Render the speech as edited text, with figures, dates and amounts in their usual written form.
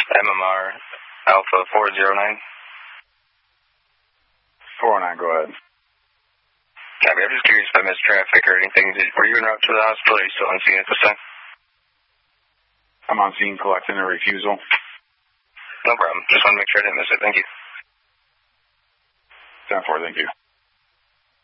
MMR Alpha 409. 409, go ahead. Copy. I'm just curious if I missed traffic or anything. Were you en route to the hospital, or are you still on scene at this time? I'm on scene collecting a refusal. No problem. Just want to make sure I didn't miss it. Thank you. 10-4, thank you.